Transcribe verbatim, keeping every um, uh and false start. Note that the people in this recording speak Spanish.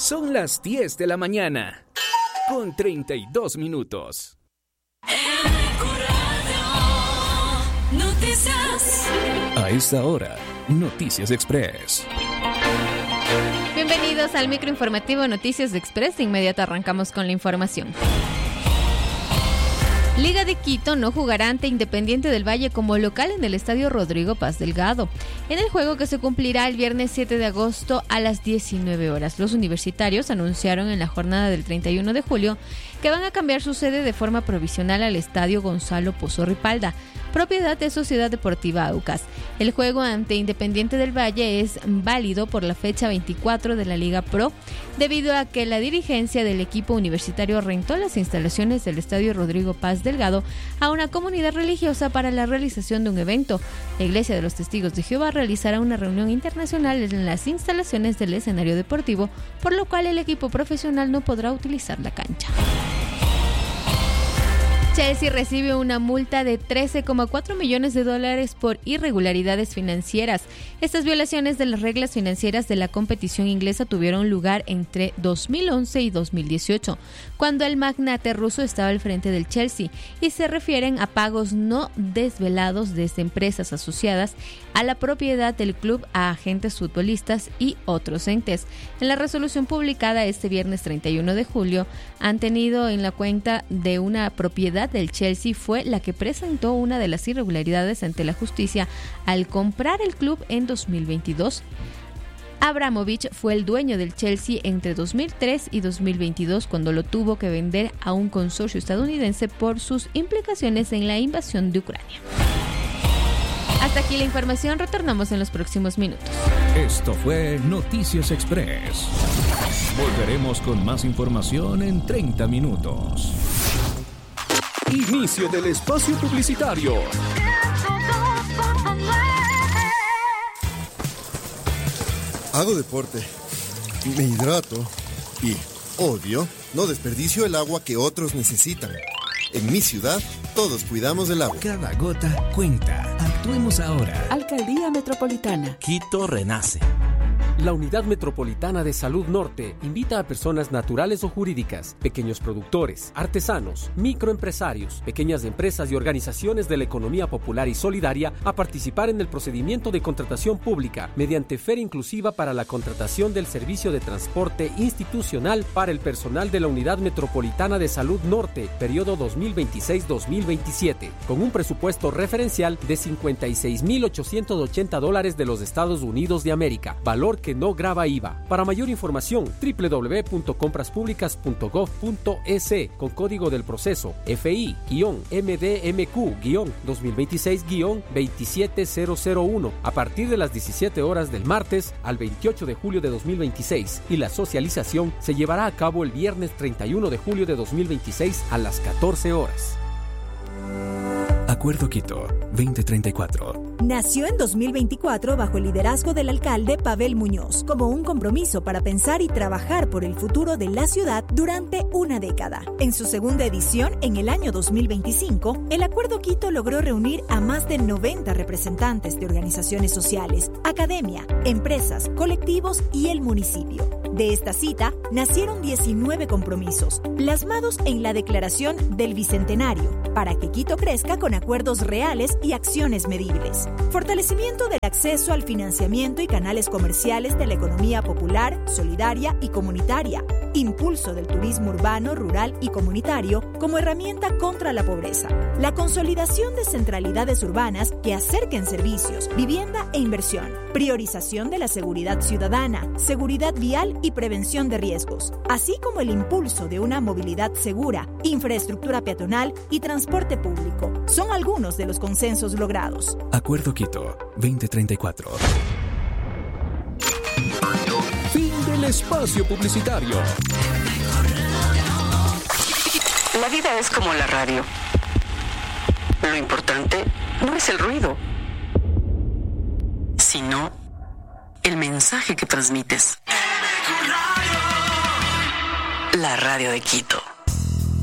Son las diez de la mañana, con treinta y dos minutos. Noticias. A esta hora, Noticias Express. Bienvenidos al microinformativo Noticias Express. De inmediato arrancamos con la información. Liga de Quito no jugará ante Independiente del Valle como local en el Estadio Rodrigo Paz Delgado, en el juego que se cumplirá el viernes siete de agosto a las diecinueve horas. Los universitarios anunciaron en la jornada del treinta y uno de julio que van a cambiar su sede de forma provisional al Estadio Gonzalo Pozo Ripalda, propiedad de Sociedad Deportiva Aucas. El juego ante Independiente del Valle es válido por la fecha veinticuatro de la Liga Pro, debido a que la dirigencia del equipo universitario rentó las instalaciones del Estadio Rodrigo Paz Delgado a una comunidad religiosa para la realización de un evento. La Iglesia de los Testigos de Jehová realizará una reunión internacional en las instalaciones del escenario deportivo, por lo cual el equipo profesional no podrá utilizar la cancha. Chelsea recibe una multa de trece coma cuatro millones de dólares por irregularidades financieras. Estas violaciones de las reglas financieras de la competición inglesa tuvieron lugar entre dos mil once y dos mil dieciocho, cuando el magnate ruso estaba al frente del Chelsea, y se refieren a pagos no desvelados desde empresas asociadas a la propiedad del club a agentes futbolistas y otros entes. En la resolución publicada este viernes treinta y uno de julio, han tenido en la cuenta de una propiedad del Chelsea fue la que presentó una de las irregularidades ante la justicia al comprar el club en dos mil veintidós. Abramovich fue el dueño del Chelsea entre dos mil tres y dos mil veintidós, cuando lo tuvo que vender a un consorcio estadounidense por sus implicaciones en la invasión de Ucrania. Hasta aquí la información, retornamos en los próximos minutos. Esto fue Noticias Express. Volveremos con más información en treinta minutos. Inicio del espacio publicitario. Hago deporte, me hidrato y, obvio, no desperdicio el agua que otros necesitan. En mi ciudad, todos cuidamos del agua. Cada gota cuenta. Actuemos ahora. Alcaldía Metropolitana. Quito renace. La Unidad Metropolitana de Salud Norte invita a personas naturales o jurídicas, pequeños productores, artesanos, microempresarios, pequeñas empresas y organizaciones de la economía popular y solidaria a participar en el procedimiento de contratación pública mediante feria inclusiva para la contratación del servicio de transporte institucional para el personal de la Unidad Metropolitana de Salud Norte, periodo dos mil veintiséis a dos mil veintisiete, con un presupuesto referencial de cincuenta y seis mil ochocientos ochenta dólares de los Estados Unidos de América, valor que no grava I V A. Para mayor información, doble u doble u doble u punto compras públicas punto gov punto es con código del proceso F I M D M Q dos mil veintiséis veintisiete mil uno a partir de las diecisiete horas del martes al veintiocho de julio de dos mil veintiséis, y la socialización se llevará a cabo el viernes treinta y uno de julio de dos mil veintiséis a las catorce horas. Acuerdo Quito veinte treinta y cuatro. Nació en dos mil veinticuatro bajo el liderazgo del alcalde Pavel Muñoz, como un compromiso para pensar y trabajar por el futuro de la ciudad durante una década. En su segunda edición, en el año dos mil veinticinco, el Acuerdo Quito logró reunir a más de noventa representantes de organizaciones sociales, academia, empresas, colectivos y el municipio. De esta cita, nacieron diecinueve compromisos, plasmados en la Declaración del Bicentenario, para que Quito crezca con acuerdos reales y acciones medibles. Fortalecimiento del acceso al financiamiento y canales comerciales de la economía popular, solidaria y comunitaria. Impulso del turismo urbano, rural y comunitario como herramienta contra la pobreza. La consolidación de centralidades urbanas que acerquen servicios, vivienda e inversión. Priorización de la seguridad ciudadana, seguridad vial y prevención de riesgos, así como el impulso de una movilidad segura, infraestructura peatonal y transporte público. Son algunos de los consensos logrados. Acuerdo Quito veinte treinta y cuatro. Fin del espacio publicitario. La vida es como la radio. Lo importante no es el ruido, sino el mensaje que transmites. La radio de Quito.